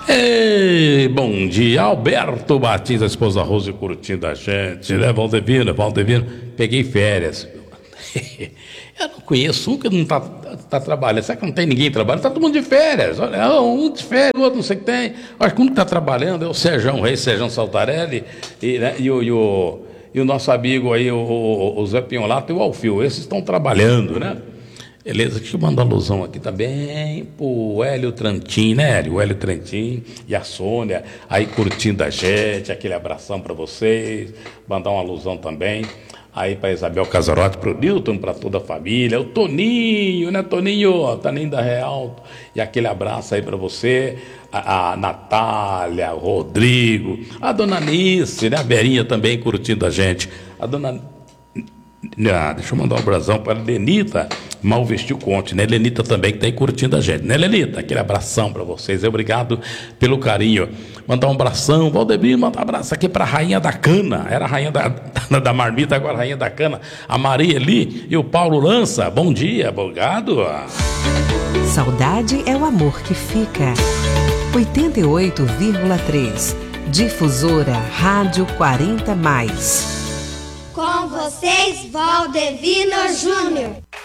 Ei, bom dia, Alberto Batista, a esposa Rose curtindo a gente, né? Valdevino, peguei férias. Eu não conheço um que não tá trabalhando. Será que não tem ninguém trabalhando? Tá todo mundo de férias. Olha, um de férias, o outro não sei o que tem. Acho que um que tá trabalhando é o Sérgio Reis, Sérgio Saltarelli, né? E o nosso amigo aí, o Zé Pinholato e o Alfio. Esses estão trabalhando, né? Beleza, deixa eu mandar alusão aqui também pro Hélio Trantin, né, Hélio? O Hélio Trantin e a Sônia aí curtindo a gente, aquele abração para vocês. Mandar uma alusão também aí para Isabel Casarotti, pro Nilton, para toda a família, o Toninho, né, Toninho da Real, e aquele abraço aí para você, a Natália, o Rodrigo, a dona Nice, né, a Berinha também curtindo a gente, a dona... deixa eu mandar um abração para a Lenita Mal Vestiu Conte, né? Lenita também que está aí curtindo a gente, né, Lenita? Aquele abração para vocês, obrigado pelo carinho. Mandar um abração, Valdemir, mandar um abraço aqui para a Rainha da Cana, era a Rainha da Marmita, agora a Rainha da Cana, a Maria Eli e o Paulo Lança. Bom dia, obrigado. Saudade é o amor que fica. 88,3 Difusora Rádio 40+. Com vocês, Valdevino Júnior.